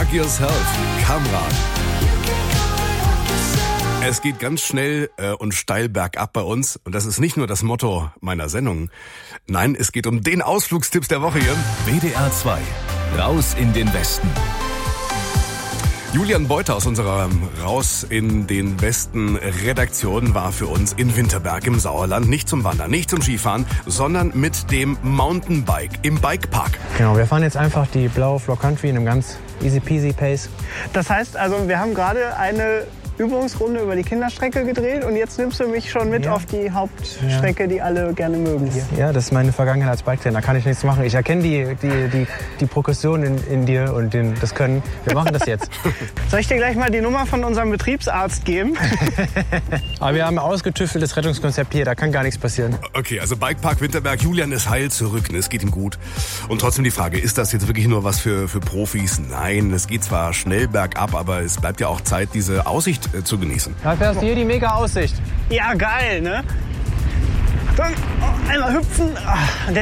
Hug Yourself, Kamran. Es geht ganz schnell und steil bergab bei uns. Und das ist nicht nur das Motto meiner Sendung. Nein, es geht um den Ausflugstipps der Woche hier. WDR 2, raus in den Westen. Julian Beuter aus unserer Raus in den Westen Redaktion war für uns in Winterberg im Sauerland. Nicht zum Wandern, nicht zum Skifahren, sondern mit dem Mountainbike im Bikepark. Genau, wir fahren jetzt einfach die blaue Floor Country in einem ganz easy peasy Pace. Das heißt also, wir haben gerade eine Übungsrunde über die Kinderstrecke gedreht und jetzt nimmst du mich schon mit auf die Hauptstrecke, die alle gerne mögen hier. Ja, das ist meine Vergangenheit als Biketrainer, da kann ich nichts machen. Ich erkenne die Progression in dir und das Können. Wir machen das jetzt. Soll ich dir gleich mal die Nummer von unserem Betriebsarzt geben? Aber wir haben ein ausgetüfteltes Rettungskonzept hier, da kann gar nichts passieren. Okay, also Bikepark Winterberg, Julian ist heil zurück, es geht ihm gut. Und trotzdem die Frage, ist das jetzt wirklich nur was für Profis? Nein, es geht zwar schnell bergab, aber es bleibt ja auch Zeit, diese Aussicht zu genießen. Da fährst du hier die mega Aussicht. Ja, geil, ne? Dann einmal hüpfen.